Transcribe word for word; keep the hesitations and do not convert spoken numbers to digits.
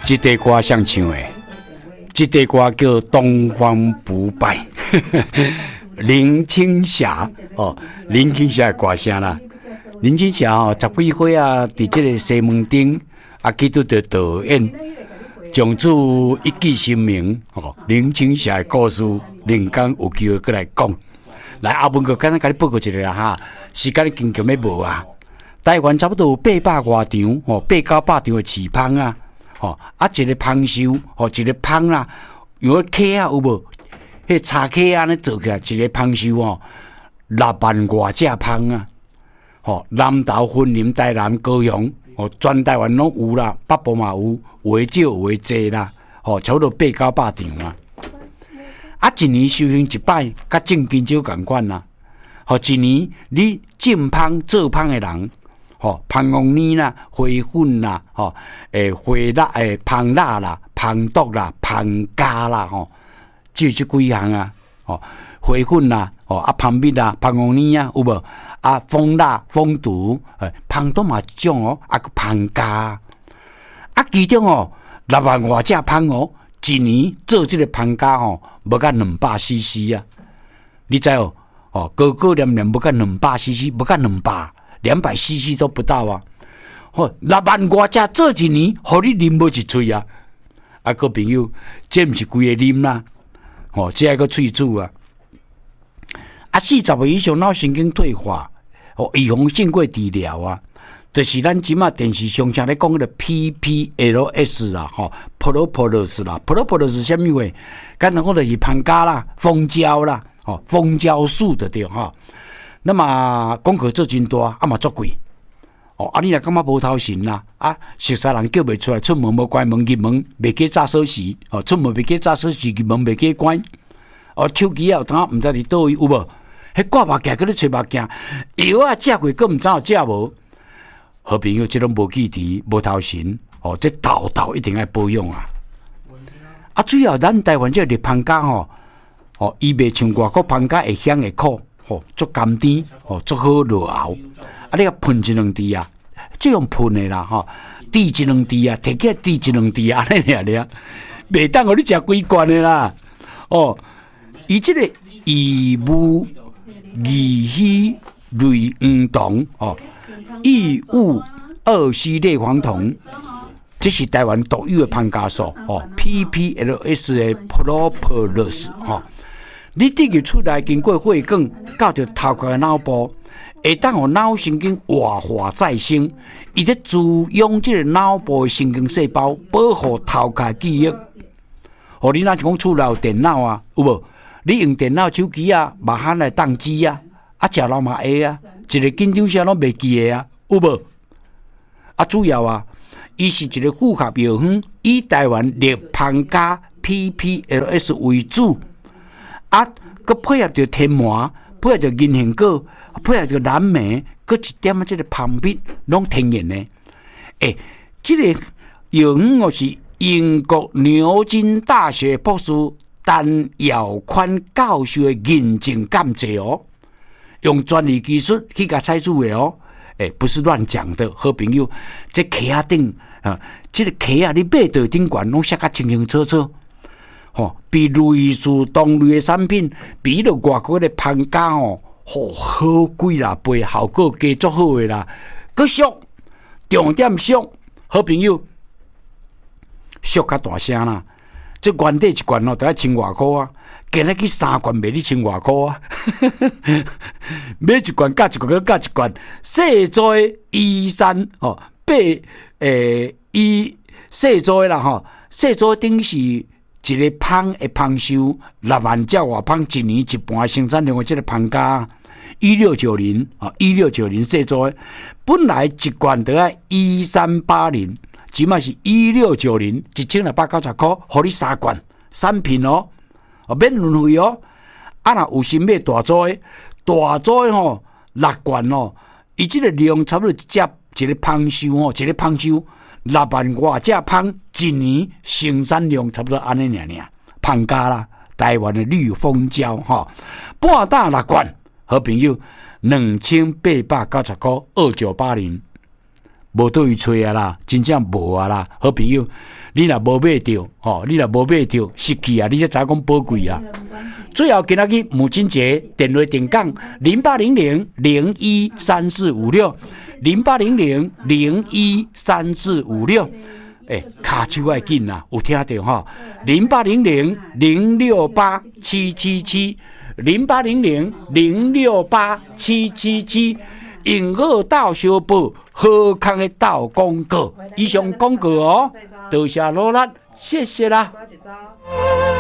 这首歌谁唱的？这首歌叫《东方不败》，林青霞哦，林青霞的歌声啦。林青霞哦，十几岁啊，伫这个西门町啊，去拄着导演，从此一举成名哦。林青霞的故事，另讲有机会过来讲。来，阿文哥简单甲你报告一下啦哈，时间已经强要无啊。台湾差不多有八百外场哦，八九百场的市棚啊，哦啊一个棚show哦，一个棚啦，有个客啊有无？迄茶客安尼做起来，一个棚show哦，六万外只棚啊，哦南投、云林、台南、高雄哦，全台湾拢有啦，北部嘛有，有的少有的济啦，哦差不多八九百场啊。啊，一年修行一摆，甲正金少共款啦。吼，一年你进芳做芳的人，吼，芳王泥啦、花粉啦，吼，诶，花蜡诶，芳蜡啦、芳毒啦、芳家啦，吼，就这几项啊，吼，花粉啦，吼，啊，芳蜜啦、芳王泥啊，有无？啊，蜂蜡、蜂毒，诶，芳毒嘛一种哦，啊，个芳家，啊，其中哦，六万外只芳哦。一年做这个芳家吼，无甲两百 C C 啊！你知哦？哦，高高黏黏无甲两百 C C， 无甲两百，两百 C C 都不到啊！吼，六万外只做一年，互你啉无一喙啊！啊，个朋友，这毋是规个啉啦，吼，这个喙主啊！啊，四十岁以上脑神经退化，哦，预防性过治疗啊！就是咱即马电视上常咧讲迄个 P P L S 啦，吼 ，Propolis 啦 ，Propolis 是啥物话？简单讲就是芳家啦、蜂胶啦，吼，蜂胶素的对吼。那么功课做真大，啊嘛足贵，哦，啊你若感觉无头神啦，啊熟悉人叫袂出来，出门无关门，入门袂记早锁匙，哦，出门袂记早锁匙，入门袂记关，哦，手机啊有当毋知伫倒位有无？迄挂目镜，佮你揣目镜，药啊食过，佮毋知有食无？好朋友，这种无记忆、无头神，哦，这头头一定要保养啊！啊，主要咱台湾这个芳家吼，哦，伊袂像外国芳家会香会苦，哦，足甘甜，哦，足好落喉。啊，你啊喷一两滴啊，这样喷的啦，吼，滴一两滴啊，摕起来滴一两滴啊，安尼尔尔，袂当互你食几罐的啦。哦，伊这个义乌义稀类黄酮，哦。异物二烯类黄酮，这是台湾独有的芳家素哦。P P L S 的 Propolis 哦，你滴入出来，经过血管到着头壳的脑部，会当互脑神经活化再生，伊咧滋养这个脑部的神经细胞，保护头壳记忆。哦，你若是讲厝内有电脑啊，有无？你用电脑、手机啊，嘛喊来当机啊，啊，食老嘛会啊。一个紧张啥拢袂记的啊，有无？啊，主要啊，伊是一个复合药方，以台湾劣芳家 P P L S 为主，啊，佮配合着天麻，配合着银杏果，配合着蓝莓，佮一点啊，这个芳蜜，拢天然的。诶、欸，这个药方我是英国牛津大学博士陈耀宽教授的认证鉴证哦。用专利技术去甲采取的哦，诶，不是乱讲的，好朋友，这壳啊顶啊，这个壳啊，你买到顶管拢写甲清清楚楚，吼、哦，比类似同类的产品，比了外国的芳家哦，吼、哦、好贵啦，倍效果加足好的啦，佮俗，重点俗，好朋友，俗较大声啦，这原底一罐哦，得要千外箍啊。今日去三罐卖你千外箍啊！买一罐加一罐，加一罐。细做的依山哦，八诶依细做的啦吼，细做顶是一个芳的芳收六万只外芳，一年一半生产量的这个芳家一六九零啊，一六九零细做的，本来一罐得要一三八零，即卖是一六九零，一千六百九十块，互你三罐三瓶哦。哦，免轮回哦！啊，若有心买大组的，大组的吼六罐哦，伊即个量差不多一只一个芳收哦，一个芳收六万外只芳，一年生产量差不多安尼尔尔。芳家啦，台湾的绿蜂胶吼，半打六罐，好朋友两千八百九十块，二九八零， 无倒去找啊啦，真正无啊啦。好朋友，你若无买着，吼、哦，你若无买着，失去啊，你才知讲宝贵啊。最后今仔日母亲节电话定岗零八零零零一三四五六零八零零零一三四五六。诶，卡手爱紧啦，有听到吼？零八零零零六八七七七零八零零零六八七七七。永和大小报好康的大广告，以上广告哦，多谢罗兰，谢谢啦。